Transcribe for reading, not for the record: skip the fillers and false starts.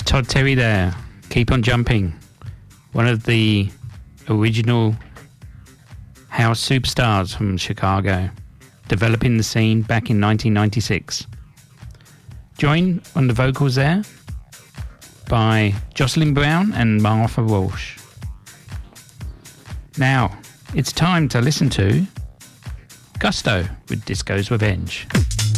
Todd Terry there. Keep on Jumping. One of the original house superstars from Chicago, developing the scene back in 1996. Joined on the vocals there by Jocelyn Brown and Martha Walsh. Now, it's time to listen to Gusto with Disco's Revenge.